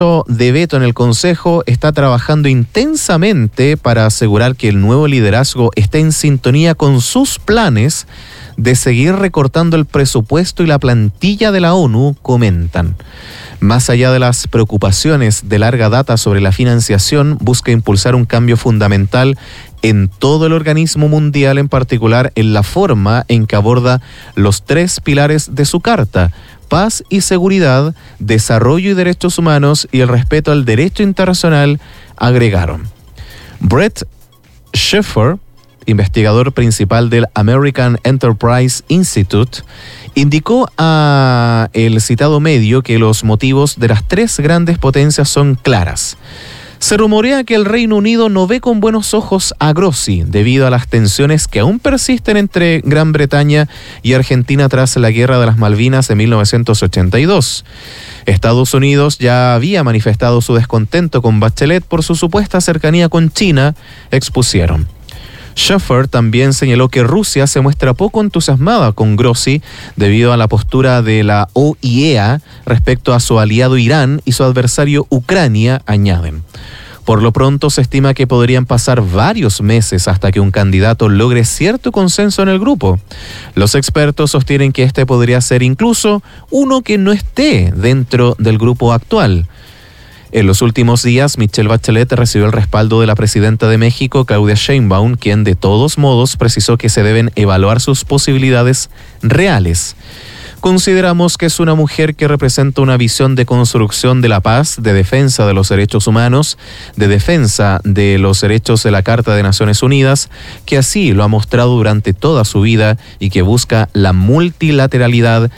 de veto en el Consejo está trabajando intensamente para asegurar que el nuevo liderazgo esté en sintonía con sus planes de seguir recortando el presupuesto y la plantilla de la ONU, comentan. Más allá de las preocupaciones de larga data sobre la financiación, busca impulsar un cambio fundamental en todo el organismo mundial, en particular en la forma en que aborda los 3 pilares de su carta: paz y seguridad, desarrollo y derechos humanos y el respeto al derecho internacional, agregaron. Brett Schaeffer, investigador principal del American Enterprise Institute, indicó a el citado medio que los motivos de las 3 grandes potencias son claras. Se rumorea que el Reino Unido no ve con buenos ojos a Grossi debido a las tensiones que aún persisten entre Gran Bretaña y Argentina tras la Guerra de las Malvinas de 1982. Estados Unidos ya había manifestado su descontento con Bachelet por su supuesta cercanía con China, expusieron. Schaeffer también señaló que Rusia se muestra poco entusiasmada con Grossi debido a la postura de la OIEA respecto a su aliado Irán y su adversario Ucrania, añaden. Por lo pronto se estima que podrían pasar varios meses hasta que un candidato logre cierto consenso en el grupo. Los expertos sostienen que este podría ser incluso uno que no esté dentro del grupo actual. En los últimos días, Michelle Bachelet recibió el respaldo de la presidenta de México, Claudia Sheinbaum, quien de todos modos precisó que se deben evaluar sus posibilidades reales. Consideramos que es una mujer que representa una visión de construcción de la paz, de defensa de los derechos humanos, de defensa de los derechos de la Carta de Naciones Unidas, que así lo ha mostrado durante toda su vida y que busca la multilateralidad,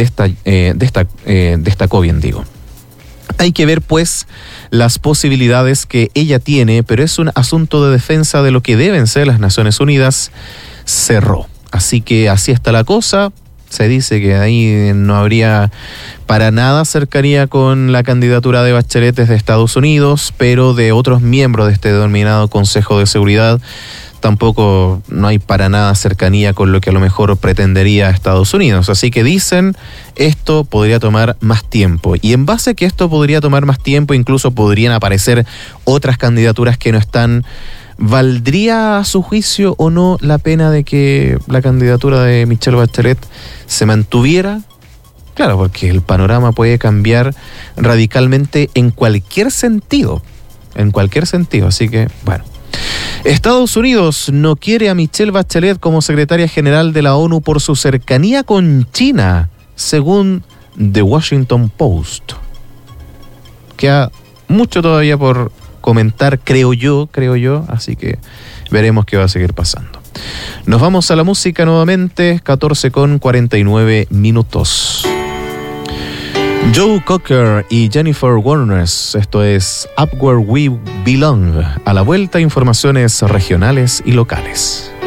destacó bien, digo. Hay que ver, pues, las posibilidades que ella tiene, pero es un asunto de defensa de lo que deben ser las Naciones Unidas, cerró. Así que así está la cosa. Se dice que ahí no habría para nada cercanía con la candidatura de Bachelet desde Estados Unidos, pero de otros miembros de este denominado Consejo de Seguridad tampoco no hay para nada cercanía con lo que a lo mejor pretendería Estados Unidos. Así que dicen, esto podría tomar más tiempo. Y en base a que esto podría tomar más tiempo, incluso podrían aparecer otras candidaturas que no están. ¿Valdría a su juicio o no la pena de que la candidatura de Michelle Bachelet se mantuviera? Claro, porque el panorama puede cambiar radicalmente en cualquier sentido. Así que, bueno. Estados Unidos no quiere a Michelle Bachelet como secretaria general de la ONU por su cercanía con China, según The Washington Post. Queda mucho todavía por comentar, creo yo, así que veremos qué va a seguir pasando. Nos vamos a la música nuevamente, 14:49. Joe Cocker y Jennifer Warner, esto es Up Where We Belong. A la vuelta, informaciones regionales y locales.